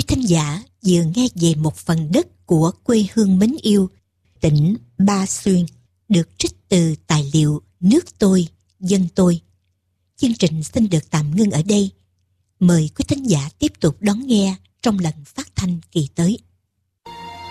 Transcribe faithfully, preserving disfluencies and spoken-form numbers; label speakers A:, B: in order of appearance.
A: thính giả vừa nghe về một phần đất của quê hương mến yêu, tỉnh Ba Xuyên, được trích từ tài liệu Nước Tôi, Dân Tôi. Chương trình xin được tạm ngưng ở đây. Mời quý thính giả tiếp tục đón nghe trong lần phát thanh kỳ tới.